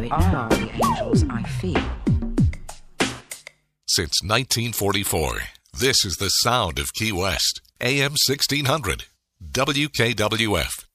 They are the angels I feel. Since 1944, this is the sound of Key West. AM 1600. WKWF.